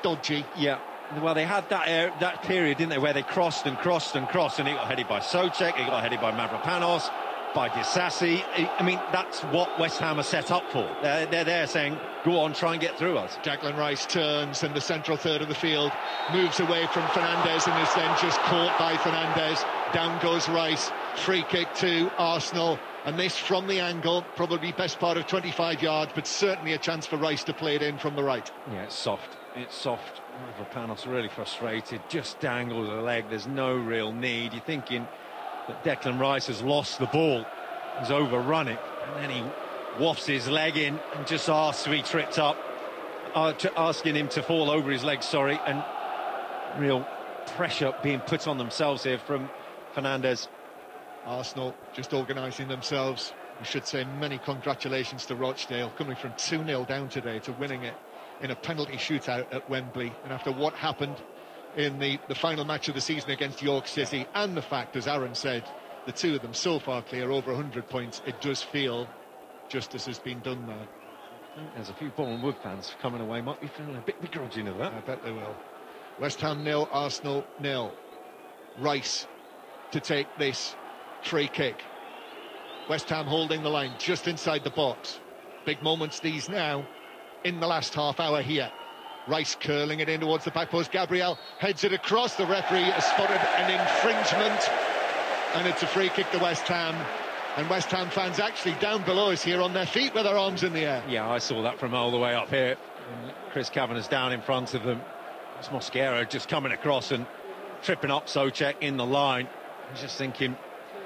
dodgy. Yeah, well, they had that period, didn't they, where they crossed and crossed and crossed, and it got headed by Souček, it got headed by Mavropanos, by Disasi. I mean, that's what West Ham are set up for. They're there saying, go on, try and get through us. Declan Rice turns in the central third of the field, moves away from Fernandes and is then just caught by Fernandes. Down goes Rice, free kick to Arsenal, and this from the angle, probably best part of 25 yards, but certainly a chance for Rice to play it in from the right. Yeah, it's soft. Mavropanos really frustrated, just dangles a leg, there's no real need. You're thinking that Declan Rice has lost the ball, he's overrun it, and then he wafts his leg in and just asks to be tripped up, asking him to fall over his leg, and real pressure being put on themselves here from Fernandes. Arsenal just organising themselves. We should say many congratulations to Rochdale, coming from 2-0 down today to winning it in a penalty shootout at Wembley. And after what happened in the final match of the season against York City, and the fact, as Aaron said, the two of them so far clear, over 100 points, it does feel justice has been done now. There's a few Bournemouth Wood fans coming away, might be feeling a bit begrudging of that. I bet they will. West Ham 0, Arsenal 0. Rice to take this free kick. West Ham holding the line just inside the box. Big moments these now in the last half hour here. Rice curling it in towards the back post. Gabriel heads it across. The referee has spotted an infringement, and it's a free kick to West Ham. And West Ham fans actually down below us here on their feet with their arms in the air. Yeah, I saw that from all the way up here. Chris Kavanagh's down in front of them. It's Mosquera just coming across and tripping up Souček in the line. I was just thinking,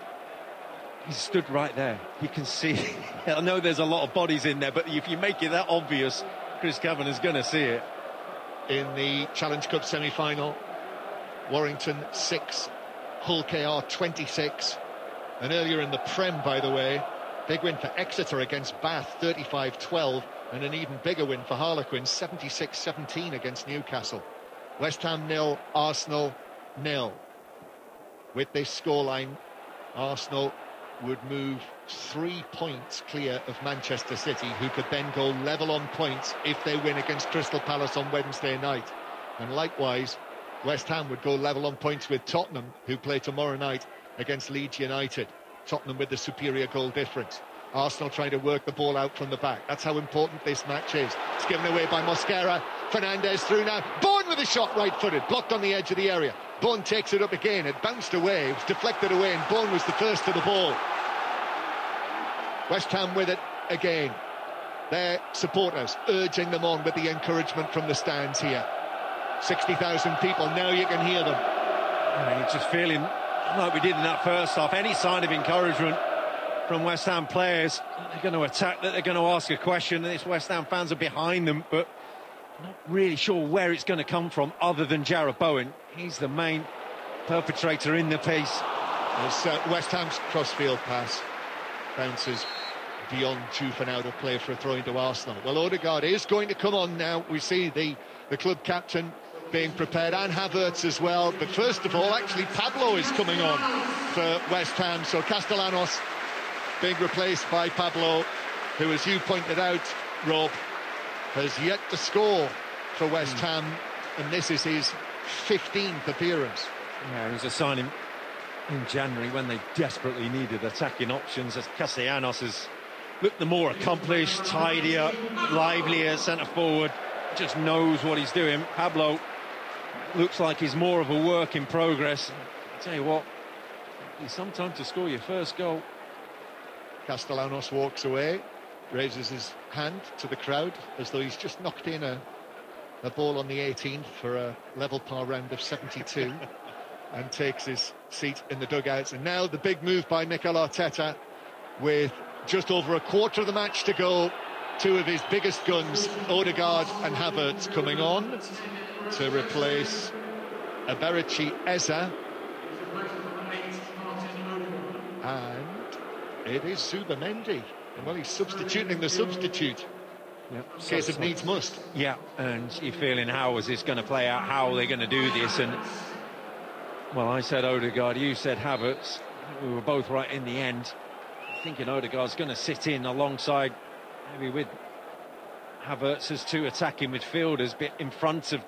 he stood right there. You can see, I know there's a lot of bodies in there, but if you make it that obvious, Chris Kavanagh's going to see it. In the Challenge Cup semi-final, Warrington 6, Hull KR 26. And earlier in the Prem, by the way, big win for Exeter against Bath, 35-12, and an even bigger win for Harlequins, 76-17 against Newcastle. West Ham 0, Arsenal 0. With this scoreline, Arsenal would move 3 points clear of Manchester City, who could then go level on points if they win against Crystal Palace on Wednesday night. And likewise, West Ham would go level on points with Tottenham, who play tomorrow night against Leeds United. Tottenham with the superior goal difference. Arsenal trying to work the ball out from the back. That's how important this match is. It's given away by Mosquera. Fernandes through now. Bourne with a shot right-footed, blocked on the edge of the area. Bourne takes it up again. It bounced away. It was deflected away, and Bourne was the first to the ball. West Ham with it again. Their supporters urging them on with the encouragement from the stands here. 60,000 people. Now you can hear them. You're just feeling like we did in that first half. Any sign of encouragement from West Ham players, they're going to attack, that they're going to ask a question, and this West Ham fans are behind them, but not really sure where it's going to come from other than Jarrod Bowen. He's the main perpetrator in the piece. As West Ham's crossfield pass bounces beyond Juve and out of play for a throw into Arsenal. Well, Odegaard is going to come on now. We see the club captain being prepared, and Havertz as well. But first of all, actually, Pablo is coming on for West Ham. So Castellanos being replaced by Pablo, who, as you pointed out, Rob, has yet to score for West Ham, and this is his 15th appearance. Yeah, he was a signing in January when they desperately needed attacking options, as Castellanos has looked the more accomplished, tidier, livelier centre-forward, just knows what he's doing. Pablo looks like he's more of a work in progress. I tell you what, it's some time to score your first goal. Castellanos walks away, raises his hand to the crowd as though he's just knocked in a ball on the 18th for a level par round of 72 and takes his seat in the dugouts. And now the big move by Mikel Arteta, with just over a quarter of the match to go. Two of his biggest guns, Odegaard and Havertz, coming on to replace Eberici Eze. And it is Zubimendi. And well, he's substituting the substitute. Yep. Case of needs must. Yeah, and you're feeling, how is this going to play out? How are they going to do this? And well, I said Odegaard, you said Havertz. We were both right in the end. Thinking Odegaard's going to sit in alongside, maybe with Havertz as two attacking midfielders, bit in front of